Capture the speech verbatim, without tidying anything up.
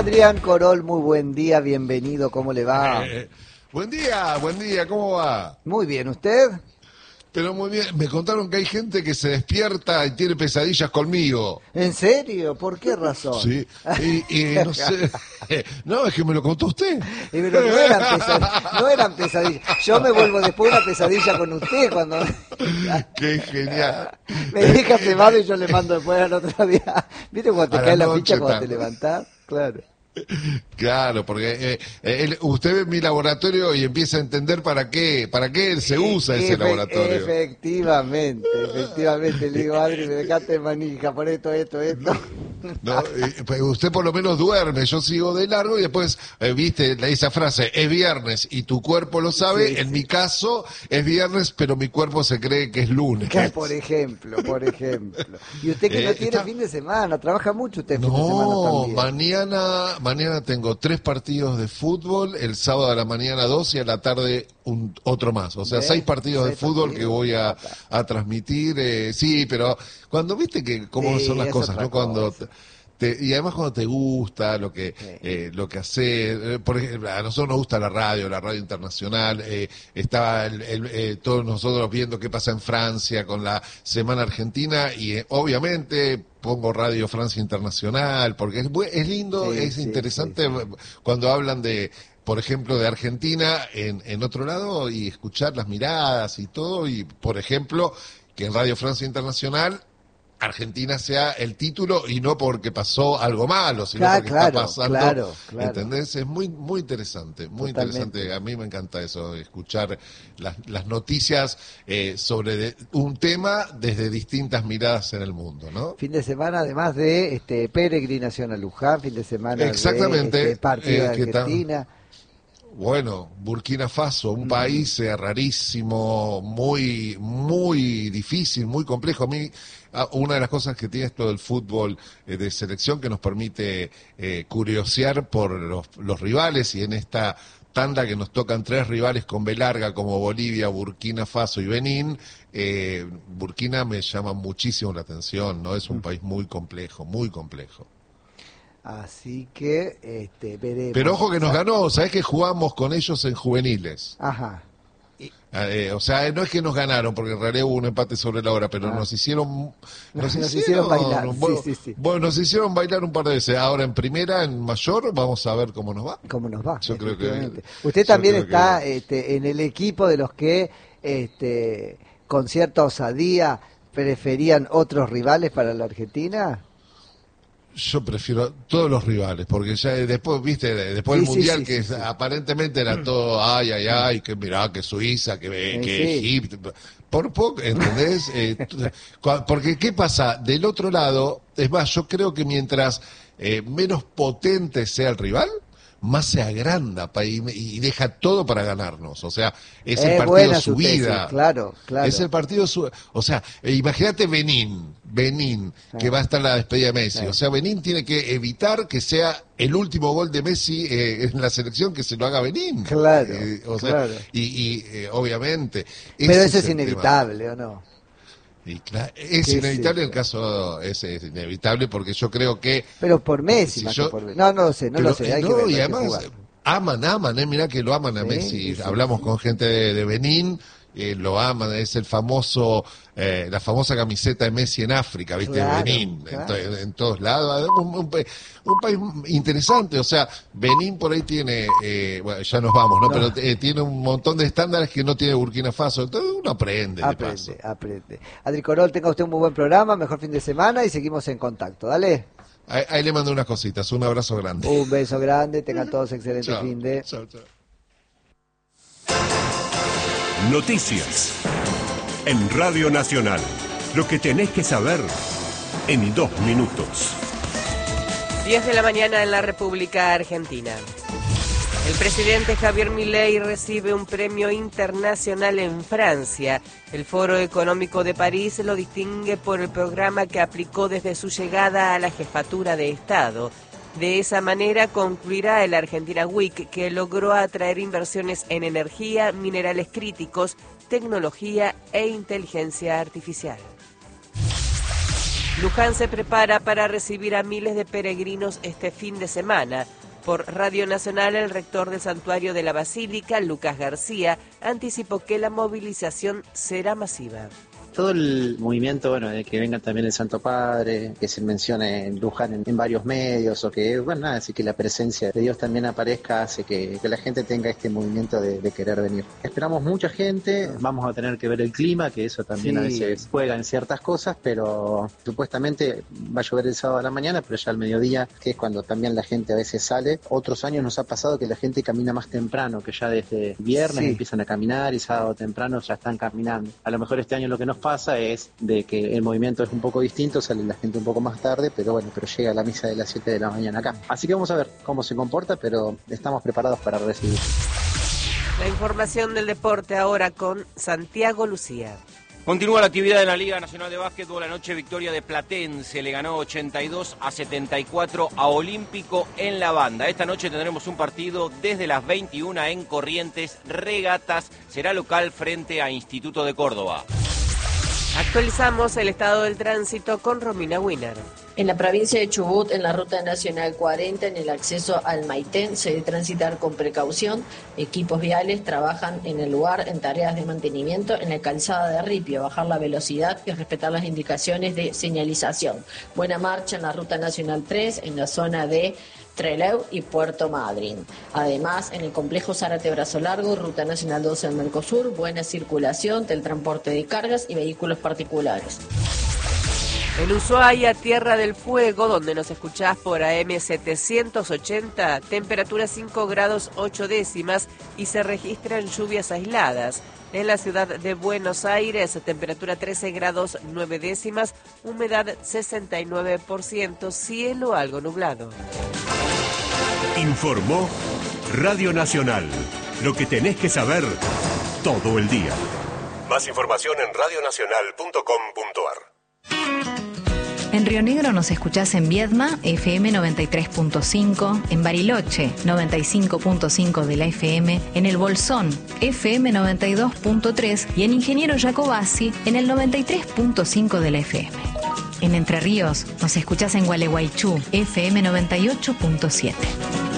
Adrián Corol, muy buen día, bienvenido, ¿cómo le va? Eh, buen día, buen día, ¿cómo va? Muy bien, ¿usted? Pero muy bien, me contaron que hay gente que se despierta y tiene pesadillas conmigo. ¿En serio? ¿Por qué razón? Sí, y, y no sé, no, es que me lo contó usted. Y pero no eran pesadillas, no eran pesadillas. Yo me vuelvo después una pesadilla con usted cuando... Qué genial. Me deja cebado y yo le mando después al otro día. ¿Viste cuando te A cae la la noche ficha cuando tarde. te levantás? Claro. Claro, porque eh, eh, él- usted ve mi laboratorio y empieza a entender para qué, para qué se usa ese Efe- laboratorio. Efectivamente, efectivamente. Le digo, Adri, me dejaste manija por esto, esto, esto. No, eh, pues usted por lo menos duerme, yo sigo de largo y después, eh, viste, esa frase, es viernes y tu cuerpo lo sabe, Sí, en sí. mi caso es viernes, pero mi cuerpo se cree que es lunes. Que, por ejemplo, por ejemplo. Y usted que no Eh, tiene está- fin de semana, trabaja mucho usted fin de semana No, también. mañana, mañana tengo tres partidos de fútbol, el sábado a la mañana dos y a la tarde un, otro más. O sea, ¿Ve? seis partidos de Seis fútbol partidos. que voy a, a transmitir. Eh, sí, pero cuando viste que cómo Sí, son las es cosas, otra ¿no? Cuando cosa. te- y además cuando te gusta lo que Sí. eh, lo que hace, eh, por ejemplo, a nosotros nos gusta la radio, la radio internacional, eh, estaba el- el- eh, todos nosotros viendo qué pasa en Francia con la Semana Argentina y eh, obviamente pongo Radio Francia Internacional porque es, bu- es lindo, Sí, es sí, interesante sí, sí. cuando hablan de, por ejemplo, de Argentina en, en otro lado y escuchar las miradas y todo y, por ejemplo, que en Radio Francia Internacional Argentina sea el título y no porque pasó algo malo, sino Claro, porque claro, está pasando, claro, claro. ¿entendés? Es muy muy interesante, muy Totalmente. interesante. A mí me encanta eso, escuchar las, las noticias eh, sobre de- un tema desde distintas miradas en el mundo, ¿no? Fin de semana, además de este peregrinación a Luján, fin de semana Exactamente, de este, partido eh, de que ta- Argentina. Bueno, Burkina Faso, un Mm. país eh, rarísimo, muy, muy difícil, muy complejo. A mí, ah, una de las cosas que tiene esto del fútbol eh, de selección que nos permite eh, curiosear por los, los rivales y en esta tanda que nos tocan tres rivales con B larga como Bolivia, Burkina Faso y Benín, eh, Burkina me llama muchísimo la atención, ¿no? Es un país muy complejo, muy complejo. Así que este veremos. Pero ojo que nos ganó, ¿sabés que jugamos con ellos en juveniles? Ajá. Y- Eh, o sea, no es que nos ganaron, porque en realidad hubo un empate sobre la hora, pero Ah. nos hicieron... Nos hicieron bailar, bueno, sí, sí, sí. bueno, nos hicieron bailar un par de veces. Ahora en primera, en mayor, vamos a ver cómo nos va. ¿Cómo nos va? Yo creo que- Efectivamente. Usted yo también creo está que- este, en el equipo de los que este, con cierta osadía preferían otros rivales para la Argentina. Yo prefiero todos los rivales, porque ya después, viste, después Sí, del sí, Mundial, sí, que sí, sí. aparentemente era todo, ay, ay, ay, que mirá, que Suiza, que, Sí, que sí. Egipto. Por poco, ¿entendés? Eh, tú- cua- porque, ¿qué pasa? Del otro lado, es más, yo creo que mientras eh, menos potente sea el rival, más se agranda pa- y, y deja todo para ganarnos. O sea, es el Eh, partido buena su su tesis, vida. claro, claro. Es el partido su... O sea, eh, imagínate Benín, Benín, que va a estar la despedida de Messi. Sí. O sea, Benín tiene que evitar que sea el último gol de Messi eh, en la selección, que se lo haga Benín. Claro, Eh, o sea, claro. y, y, eh, obviamente... Pero ese eso es el tema. inevitable, ¿o no? Y claro, es Sí, inevitable sí, el caso, es, es inevitable porque yo creo que... Pero por Messi, Si más yo- que por... No, no lo sé, no Pero, lo sé, eh, hay no, que ver, y hay que además jugar. aman, aman, eh, mirá que lo aman a Sí, Messi. sí, Hablamos sí. con gente de, de Benín, eh, lo aman, es el famoso, eh, la famosa camiseta de Messi en África, ¿viste? Claro, Benín, en, claro. to- en- en todos lados. Un, un pa- un país interesante, o sea, Benín por ahí tiene, eh, bueno, ya nos vamos, ¿no? No. Pero eh, tiene un montón de estándares que no tiene Burkina Faso. Entonces uno aprende, de paso. Aprende, aprende. Adri Corol, tenga usted un muy buen programa, mejor fin de semana y seguimos en contacto. Dale. Ahí, ahí le mando unas cositas, un abrazo grande. Un beso grande, tengan todos excelente Chao, fin de... chao, chao. Noticias. En Radio Nacional. Lo que tenés que saber en dos minutos. diez de la mañana en la República Argentina. El presidente Javier Milei recibe un premio internacional en Francia. El Foro Económico de París lo distingue por el programa que aplicó desde su llegada a la jefatura de Estado. De esa manera concluirá el Argentina Week, que logró atraer inversiones en energía, minerales críticos, tecnología e inteligencia artificial. Luján se prepara para recibir a miles de peregrinos este fin de semana. Por Radio Nacional, el rector del Santuario de la Basílica, Lucas García, anticipó que la movilización será masiva. Todo el movimiento, bueno, de que venga también el Santo Padre, que se mencione en Luján en, en varios medios, o que, bueno, nada, así que la presencia de Dios también aparezca, hace que, que la gente tenga este movimiento de, de querer venir. Esperamos mucha gente, vamos a tener que ver el clima, que eso también sí. A veces juega en ciertas cosas, pero supuestamente va a llover el sábado a la mañana, pero ya al mediodía, que es cuando también la gente a veces sale. Otros años nos ha pasado que la gente camina más temprano, que ya desde viernes sí. empiezan a caminar y sábado temprano ya están caminando. A lo mejor este año lo que nos pasa es de que el movimiento es un poco distinto, sale la gente un poco más tarde, pero bueno, pero llega a la misa de las siete de la mañana acá. Así que vamos a ver cómo se comporta, pero estamos preparados para recibir. La información del deporte ahora con Santiago Lucía. Continúa la actividad en la Liga Nacional de Básquetbol. Anoche victoria de Platense, le ganó ochenta y dos a setenta y cuatro a Olímpico en la Banda. Esta noche tendremos un partido desde las veintiuna en Corrientes. Regatas será local frente a Instituto de Córdoba. Actualizamos el estado del tránsito con Romina Wiener. En la provincia de Chubut, en la Ruta Nacional cuarenta, en el acceso al Maitén, se debe transitar con precaución. Equipos viales trabajan en el lugar en tareas de mantenimiento en la calzada de Ripio, bajar la velocidad y respetar las indicaciones de señalización. Buena marcha en la Ruta Nacional tres, en la zona de Trelew y Puerto Madryn. Además, en el complejo Zárate Brazo Largo, Ruta Nacional doce en Mercosur, buena circulación del transporte de cargas y vehículos particulares. En Ushuaia, Tierra del Fuego, donde nos escuchás por A M setecientos ochenta, temperatura cinco grados ocho décimas y se registran lluvias aisladas. En la ciudad de Buenos Aires, temperatura trece grados nueve décimas, humedad sesenta y nueve por ciento, cielo algo nublado. Informó Radio Nacional. Lo que tenés que saber todo el día. Más información en radio nacional punto com punto a r. En Río Negro nos escuchás en Viedma, F M noventa y tres punto cinco, en Bariloche, noventa y cinco punto cinco de la F M, en El Bolsón, F M noventa y dos punto tres y en Ingeniero Jacobasi, en el noventa y tres punto cinco de la F M. En Entre Ríos nos escuchás en Gualeguaychú, F M noventa y ocho punto siete.